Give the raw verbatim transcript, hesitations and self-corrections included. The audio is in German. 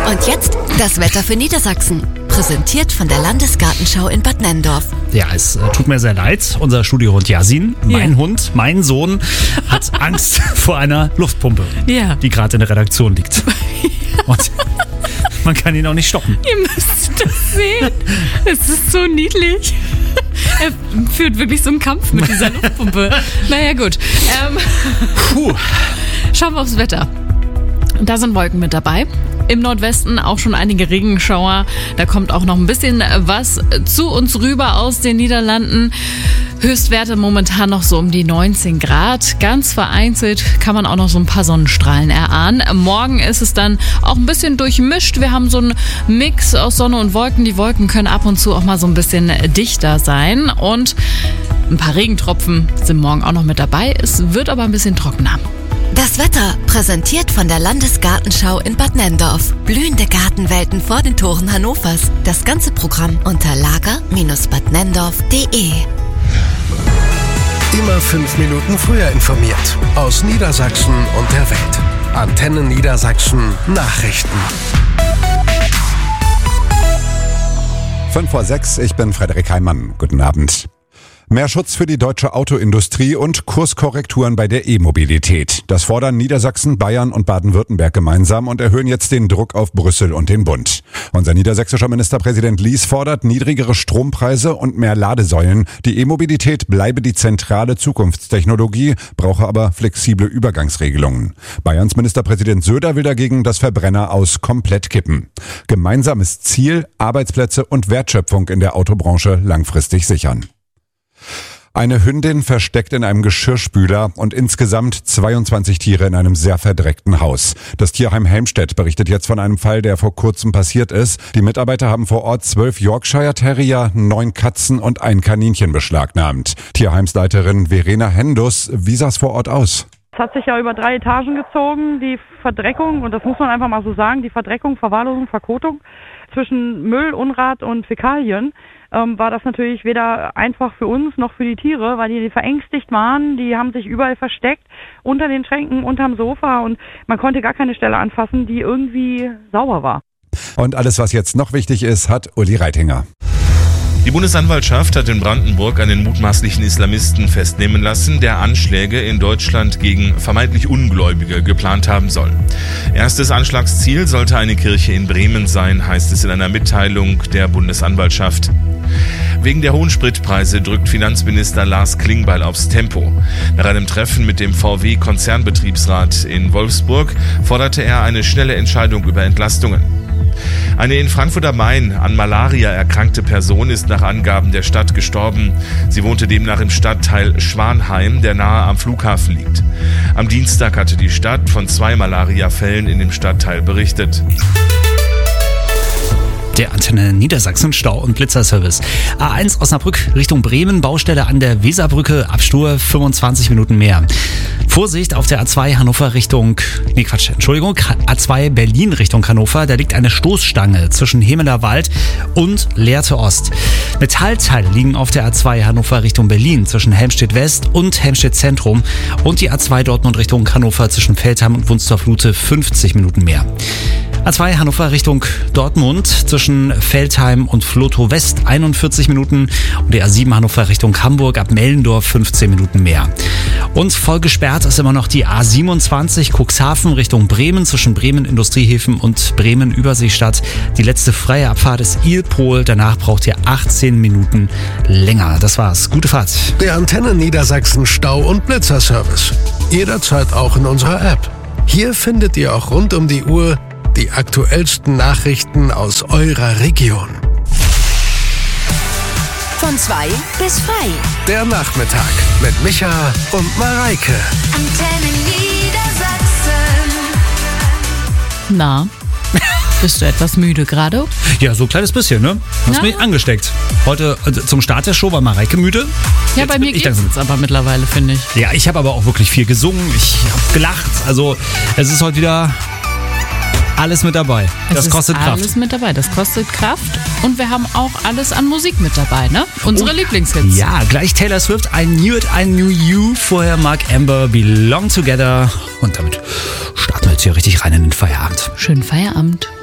Und jetzt das Wetter für Niedersachsen. Präsentiert von der Landesgartenschau in Bad Nenndorf. Ja, es äh, tut mir sehr leid. Unser Studiohund Yasin, mein ja. Hund, mein Sohn, hat Angst vor einer Luftpumpe, ja. die gerade in der Redaktion liegt. Und man kann ihn auch nicht stoppen. Ihr müsst das sehen. Es ist so niedlich. Er führt wirklich so einen Kampf mit dieser Luftpumpe. Naja, gut. Ähm, Puh. Schauen wir aufs Wetter. Da sind Wolken mit dabei. Im Nordwesten auch schon einige Regenschauer. Da kommt auch noch ein bisschen was zu uns rüber aus den Niederlanden. Höchstwerte momentan noch so um die neunzehn Grad. Ganz vereinzelt kann man auch noch so ein paar Sonnenstrahlen erahnen. Morgen ist es dann auch ein bisschen durchmischt. Wir haben so einen Mix aus Sonne und Wolken. Die Wolken können ab und zu auch mal so ein bisschen dichter sein. Und ein paar Regentropfen sind morgen auch noch mit dabei. Es wird aber ein bisschen trockener. Das Wetter präsentiert von der Landesgartenschau in Bad Nenndorf. Blühende Gartenwelten vor den Toren Hannovers. Das ganze Programm unter lager Bindestrich bad nenndorf punkt de. Immer fünf Minuten früher informiert. Aus Niedersachsen und der Welt. Antenne Niedersachsen Nachrichten. Fünf vor sechs, ich bin Frederik Heimann. Guten Abend. Mehr Schutz für die deutsche Autoindustrie und Kurskorrekturen bei der E-Mobilität. Das fordern Niedersachsen, Bayern und Baden-Württemberg gemeinsam und erhöhen jetzt den Druck auf Brüssel und den Bund. Unser niedersächsischer Ministerpräsident Lies fordert niedrigere Strompreise und mehr Ladesäulen. Die E-Mobilität bleibe die zentrale Zukunftstechnologie, brauche aber flexible Übergangsregelungen. Bayerns Ministerpräsident Söder will dagegen das Verbrenner aus komplett kippen. Gemeinsames Ziel, Arbeitsplätze und Wertschöpfung in der Autobranche langfristig sichern. Eine Hündin versteckt in einem Geschirrspüler und insgesamt zweiundzwanzig Tiere in einem sehr verdreckten Haus. Das Tierheim Helmstedt berichtet jetzt von einem Fall, der vor kurzem passiert ist. Die Mitarbeiter haben vor Ort zwölf Yorkshire Terrier, neun Katzen und ein Kaninchen beschlagnahmt. Tierheimsleiterin Verena Hendus, wie sah es vor Ort aus? Es hat sich ja über drei Etagen gezogen, die Verdreckung, und das muss man einfach mal so sagen, die Verdreckung, Verwahrlosung, Verkotung zwischen Müll, Unrat und Fäkalien. Ähm, war das natürlich weder einfach für uns noch für die Tiere, weil die verängstigt waren. Die haben sich überall versteckt, unter den Schränken, unterm Sofa, und man konnte gar keine Stelle anfassen, die irgendwie sauber war. Und alles, was jetzt noch wichtig ist, hat Uli Reitinger. Die Bundesanwaltschaft hat in Brandenburg einen mutmaßlichen Islamisten festnehmen lassen, der Anschläge in Deutschland gegen vermeintlich Ungläubige geplant haben soll. Erstes Anschlagsziel sollte eine Kirche in Bremen sein, heißt es in einer Mitteilung der Bundesanwaltschaft. Wegen der hohen Spritpreise drückt Finanzminister Lars Klingbeil aufs Tempo. Nach einem Treffen mit dem V W-Konzernbetriebsrat in Wolfsburg forderte er eine schnelle Entscheidung über Entlastungen. Eine in Frankfurt am Main an Malaria erkrankte Person ist nach Angaben der Stadt gestorben. Sie wohnte demnach im Stadtteil Schwanheim, der nahe am Flughafen liegt. Am Dienstag hatte die Stadt von zwei Malaria-Fällen in dem Stadtteil berichtet. Der Antenne Niedersachsen Stau- und Blitzerservice. A eins Osnabrück Richtung Bremen, Baustelle an der Weserbrücke, Abstur fünfundzwanzig Minuten mehr. Vorsicht auf der A zwei Hannover Richtung, nee Quatsch, Entschuldigung, A zwei Berlin Richtung Hannover, da liegt eine Stoßstange zwischen Hemeler Wald und Lehrte Ost. Metallteile liegen auf der A zwei Hannover Richtung Berlin zwischen Helmstedt West und Helmstedt Zentrum und die A zwei Dortmund Richtung Hannover zwischen Veltheim und Wunstorf-Lute fünfzig Minuten mehr. A zwei Hannover Richtung Dortmund zwischen Veltheim und Flotow West einundvierzig Minuten und die A sieben Hannover Richtung Hamburg ab Mellendorf fünfzehn Minuten mehr. Und voll gesperrt ist immer noch die A siebenundzwanzig Cuxhaven Richtung Bremen zwischen Bremen Industriehäfen und Bremen Überseestadt. Die letzte freie Abfahrt ist Ilpol, danach braucht ihr achtzehn Minuten länger. Das war's. Gute Fahrt. Der Antenne Niedersachsen Stau- und Blitzerservice. Jederzeit auch in unserer App. Hier findet ihr auch rund um die Uhr die aktuellsten Nachrichten aus eurer Region. Von zwei bis frei. Der Nachmittag mit Micha und Mareike. Antenne Niedersachsen. Na, bist du etwas müde gerade? Ja, so ein kleines bisschen, ne? Hast Ja. mich angesteckt. Heute also zum Start der Show war Mareike müde. Ja, Jetzt bei bin mir ich geht's dann- jetzt aber mittlerweile, finde ich. Ja, ich habe aber auch wirklich viel gesungen. Ich habe gelacht. Also es ist heute wieder alles mit dabei. Es Das ist kostet Kraft. alles mit dabei. Das kostet Kraft. Und wir haben auch alles an Musik mit dabei, ne? Unsere Lieblingshits. Ja, gleich Taylor Swift, I Knew It, I Knew You. Vorher Mark Amber, Belong Together. Und damit starten wir jetzt hier richtig rein in den Feierabend. Schönen Feierabend.